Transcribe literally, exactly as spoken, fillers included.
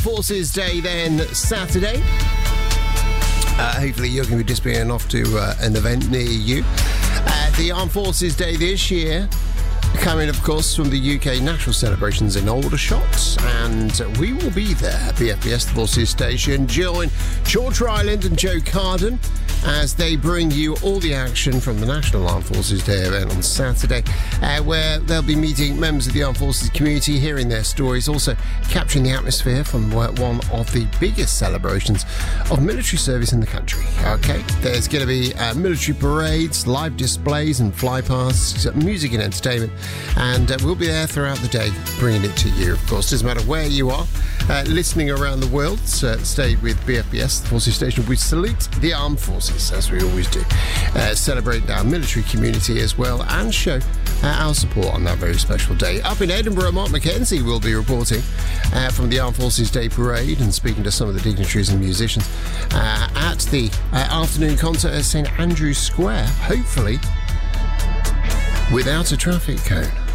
Forces Day then Saturday. Uh, hopefully you're going to be dispatching off to uh, an event near you. Uh, the Armed Forces Day this year coming, of course, from the U K national celebrations in Aldershot, and we will be there at B F B S, the Forces Station. Join George Ryland and Joe Carden as they bring you all the action from the National Armed Forces Day event on Saturday, uh, where they'll be meeting members of the Armed Forces community, hearing their stories, also capturing the atmosphere from one of the biggest celebrations of military service in the country. Okay, there's going to be uh, military parades, live displays and flypasts, music and entertainment, and uh, we'll be there throughout the day bringing it to you. Of course, doesn't matter where you are uh, listening around the world, so stay with B F B S, the Forces Station. We salute the Armed Forces, as we always do, uh, celebrate our military community as well, and show uh, our support on that very special day. Up in Edinburgh, Mark Mackenzie will be reporting uh, from the Armed Forces Day Parade and speaking to some of the dignitaries and musicians uh, at the uh, afternoon concert at St Andrew's Square, hopefully without a traffic cone.